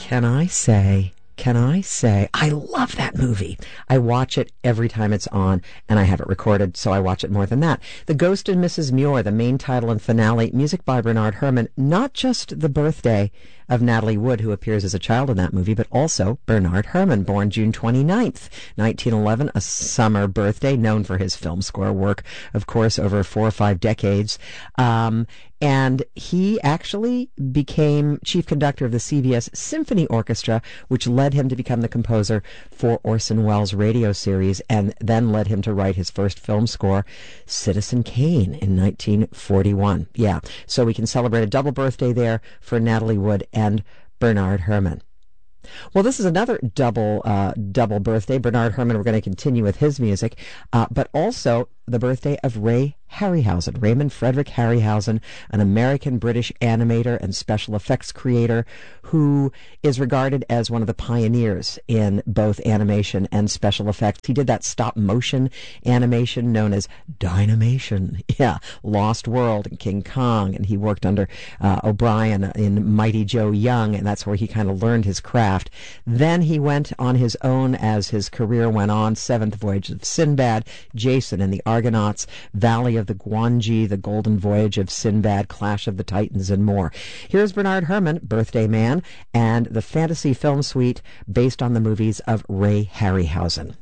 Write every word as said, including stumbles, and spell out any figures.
Can I say, can I say, I love that movie. I watch it every time it's on, and I have it recorded, so I watch it more than that. The Ghost and Missus Muir, the main title and finale, music by Bernard Herrmann, not just the birthday of Natalie Wood, who appears as a child in that movie, but also Bernard Herrmann, born June twenty-ninth, nineteen eleven, a summer birthday, known for his film score work, of course, over four or five decades. Um, and he actually became chief conductor of the C B S Symphony Orchestra, which led him to become the composer for Orson Welles' radio series, and then led him to write his first film score, Citizen Kane, in nineteen forty-one. Yeah, so we can celebrate a double birthday there for Natalie Wood and Bernard Herrmann. Well, this is another double uh, double birthday. Bernard Herrmann, we're going to continue with his music, uh, but also the birthday of Ray Harryhausen, Raymond Frederick Harryhausen, an American-British animator and special effects creator who is regarded as one of the pioneers in both animation and special effects. He did that stop-motion animation known as Dynamation. Yeah, Lost World and King Kong, and he worked under uh, O'Brien in Mighty Joe Young, and that's where he kind of learned his craft. Then he went on his own as his career went on, Seventh Voyage of Sinbad, Jason and the Argonauts, Valley of the Gwangi, The Golden Voyage of Sinbad, Clash of the Titans, and more. Here's Bernard Herrmann, Birthday Man, and the fantasy film suite based on the movies of Ray Harryhausen.